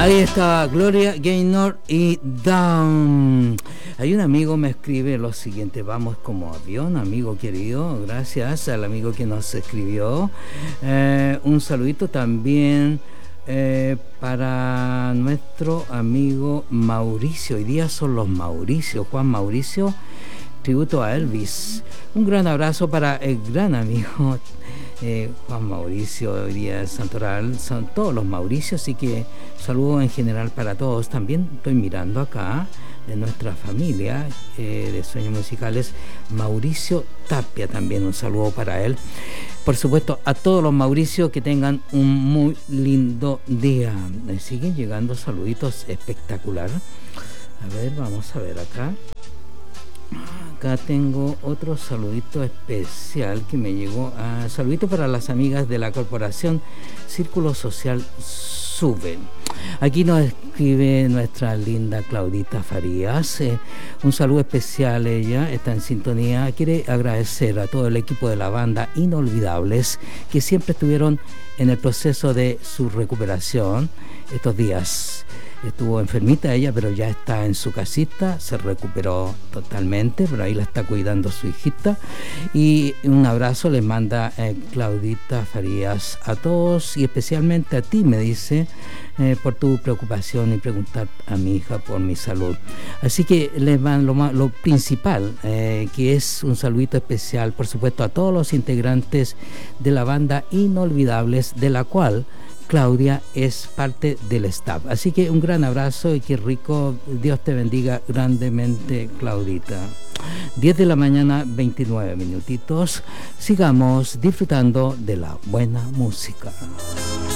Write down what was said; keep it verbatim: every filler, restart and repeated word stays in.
Ahí está Gloria Gaynor y Down. Hay un amigo me escribe lo siguiente: vamos como avión, amigo querido. Gracias al amigo que nos escribió. Eh, un saludito también eh, para nuestro amigo Mauricio. Hoy día son los Mauricio. Juan Mauricio, tributo a Elvis. Un gran abrazo para el gran amigo Eh, Juan Mauricio. Hoy día es Santoral, son todos los Mauricios, así que saludo en general para todos. También estoy mirando acá de nuestra familia eh, de Sueños Musicales, Mauricio Tapia, también un saludo para él. Por supuesto, a todos los Mauricios, que tengan un muy lindo día. Me siguen llegando saluditos espectacular. A ver, vamos a ver acá. Acá tengo otro saludito especial que me llegó. Uh, saludito para las amigas de la Corporación Círculo Social SUBE. Aquí nos escribe nuestra linda Claudita Farías. Eh, un saludo especial. Ella está en sintonía. Quiere agradecer a todo el equipo de la banda Inolvidables, que siempre estuvieron en el proceso de su recuperación estos días. Estuvo enfermita ella, pero ya está en su casita, se recuperó totalmente, pero ahí la está cuidando su hijita. Y un abrazo les manda eh, Claudita Farías a todos, y especialmente a ti, me dice, eh, por tu preocupación y preguntar a mi hija por mi salud. Así que les van lo, lo principal, eh, que es un saludito especial, por supuesto, a todos los integrantes de la banda Inolvidables, de la cual Claudia es parte del staff. Así que un gran abrazo y qué rico. Dios te bendiga grandemente, Claudita. diez de la mañana, veintinueve minutitos. Sigamos disfrutando de la buena música.